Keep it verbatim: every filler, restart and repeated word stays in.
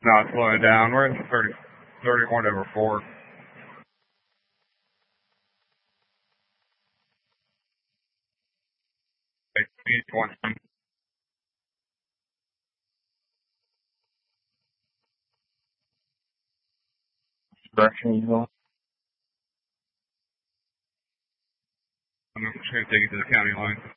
Not slowing down. We're in the thirty, thirty-one over four. Speed twenty. Direction you go. I'm just going to take it to the county line.